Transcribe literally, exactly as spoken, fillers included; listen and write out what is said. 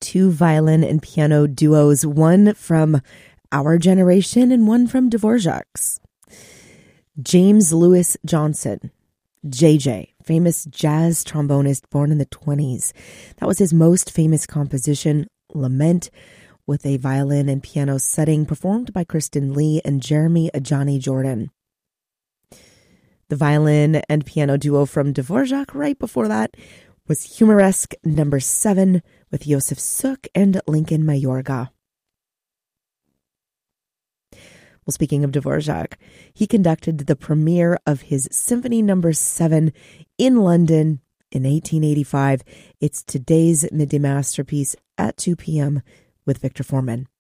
two violin and piano duos, one from our generation and one from Dvorak's. James Louis Johnson, J J, famous jazz trombonist born in the twenties. That was his most famous composition, Lament, with a violin and piano setting performed by Kristen Lee and Jeremy Ajani Jordan. The violin and piano duo from Dvorak right before that was Humoresque number seven with Josef Suk and Lincoln Mayorga. Well, speaking of Dvorak, he conducted the premiere of his Symphony number seven in London in eighteen eighty-five. It's today's midday masterpiece at two p.m. with Victor Foreman.